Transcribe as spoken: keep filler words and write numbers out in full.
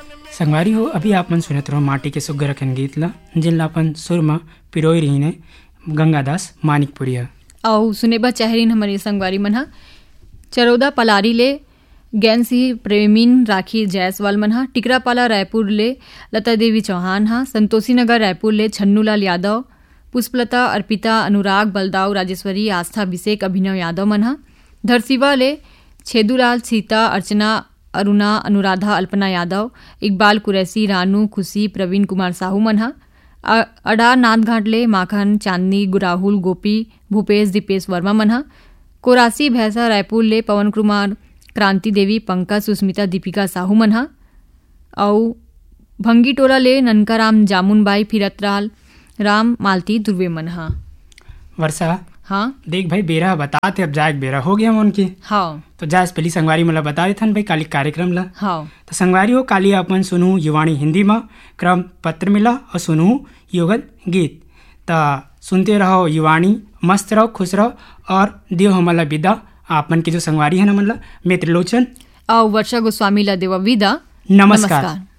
संगवारी हो अभी आपन सुनत रहो माटी के सुग्घर अखन गीत ला जिनला अपन सुर में पिरोई रही ने गंगादास मानिकपुरिया औ सुनेबा चाहरीन हमारी संगवारी मन ह चरौदा पलारी ले गैन सिंह प्रेमीन राखी जायसवाल मन ह टिकरापाला रायपुर ले लता देवी चौहान हा संतोषी नगर रायपुर ले छन्नूलाल यादव पुष्पलता अर्पिता अनुराग बलदाव राजेश्वरी आस्था अभिषेक अभिनव यादव मन ह धरसीवा ले छेदूलाल सीता अर्चना अरुणा अनुराधा अल्पना यादव इकबाल कुरैसी रानू खुशी प्रवीण कुमार साहू मन ह अडार नाथघाट ले माखन चांदनी गुराहुल गोपी भूपेश दीपेश वर्मा मन ह कोरासी भैंसा रायपुर ले पवन कुमार क्रांति देवी पंकज सुस्मिता दीपिका साहू मन ह औ भंगी टोला ले ननकाराम जामुनबाई फिरतराल राम मालती दुर्वे मन ह। वर्षा हाँ देख भाई बेरा बताते अब जाए बेरा हो गया मन के हाँ तो जास पहली संगवारी मला बता देथन भाई काली कार्यक्रम ला हाँ तो संगवारी हो काली अपन सुनू युवाणी हिंदी में क्रम पत्र मिला और सुनू योगत गीत ता सुनते रहो युवाणी मस्त रहो खुश रहो और दियो हमला विदा आपन की जो संगवारी है ना मतलब मित्र लोचन और वर्षा गोस्वामी ला देवा विदा नमस्कार, नमस्कार।